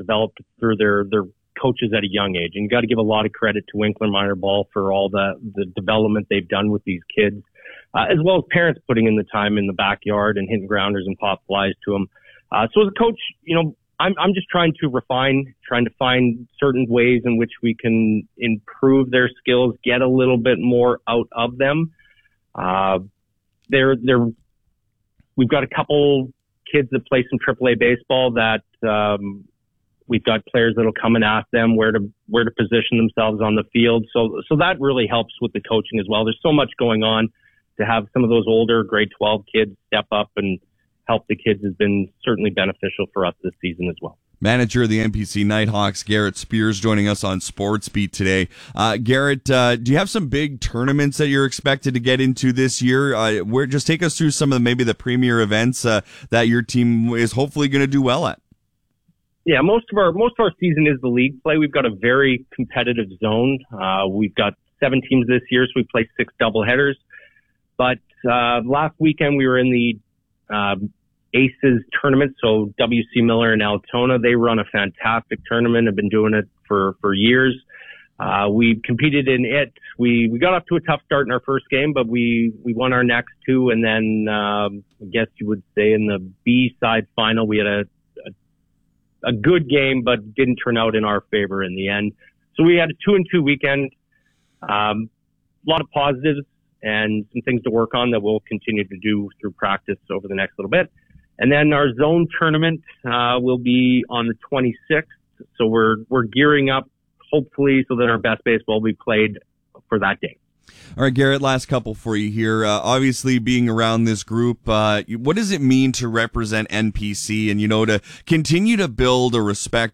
developed through their coaches at a young age. And you got to give a lot of credit to Winkler Minor Ball for all the development they've done with these kids, as well as parents putting in the time in the backyard and hitting grounders and pop flies to them. So as a coach, I'm just trying to find certain ways in which we can improve their skills, get a little bit more out of them. We've got a couple kids that play some AAA baseball that we've got players that'll come and ask them where to position themselves on the field. So that really helps with the coaching as well. There's so much going on. To have some of those older grade 12 kids step up and help the kids has been certainly beneficial for us this season as well. Manager of the NPC Nighthawks, Garrett Spears, joining us on Sports Beat today. Garrett, do you have some big tournaments that you're expected to get into this year? Just take us through some of maybe the premier events that your team is hopefully going to do well at. Yeah, most of our season is the league play. We've got a very competitive zone. We've got 7 teams this year, so we play 6 doubleheaders. But last weekend we were in the ACES tournament, so WC Miller and Altona. They run a fantastic tournament, have been doing it for years. We competed in it. We got off to a tough start in our first game, but we won our next 2. And then I guess you would say in the B-side final, we had a good game, but didn't turn out in our favor in the end. So we had a 2-2 weekend. A lot of positives and some things to work on that we'll continue to do through practice over the next little bit. And then our zone tournament will be on the 26th. So we're gearing up, hopefully, so that our best baseball will be played for that day. All right, Garrett, last couple for you here. Obviously, being around this group, what does it mean to represent NPC and, to continue to build a respect